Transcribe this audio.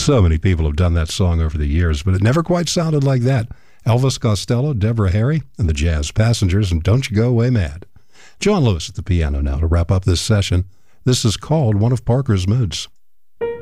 So many people have done that song over the years, but it never quite sounded like that. Elvis Costello, Deborah Harry, and the Jazz Passengers, and Don't You Go Away Mad. John Lewis at the piano now to wrap up this session. This is called One of Parker's Moods.